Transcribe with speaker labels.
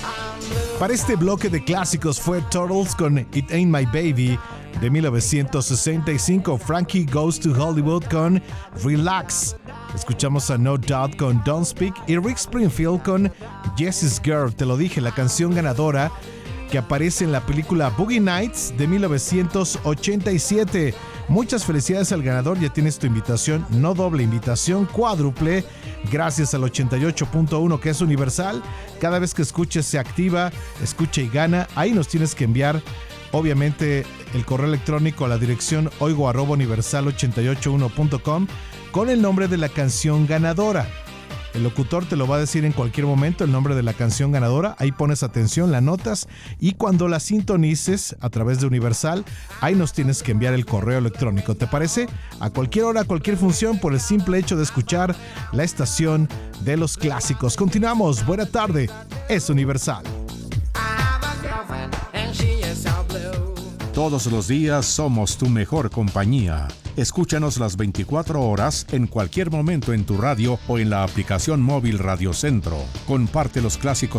Speaker 1: Para este bloque de clásicos fue Turtles con It Ain't My Baby de 1965, Frankie Goes to Hollywood con Relax. Escuchamos a No Doubt con Don't Speak y Rick Springfield con Jessie's Girl. Te lo dije, la canción ganadora que aparece en la película Boogie Nights de 1987. Muchas felicidades al ganador, ya tienes tu invitación, no doble, invitación cuádruple, gracias al 88.1 que es universal. Cada vez que escuches se activa, escucha y gana. Ahí nos tienes que enviar, obviamente, el correo electrónico a la dirección oigo@universal881.com con el nombre de la canción ganadora. El locutor te lo va a decir en cualquier momento, el nombre de la canción ganadora. Ahí pones atención, la notas y cuando la sintonices a través de Universal, ahí nos tienes que enviar el correo electrónico. ¿Te parece? A cualquier hora, a cualquier función, por el simple hecho de escuchar la estación de los clásicos. Continuamos. Buena tarde. Es Universal.
Speaker 2: Todos los días somos tu mejor compañía. Escúchanos las 24 horas en cualquier momento en tu radio o en la aplicación móvil Radio Centro. Comparte los clásicos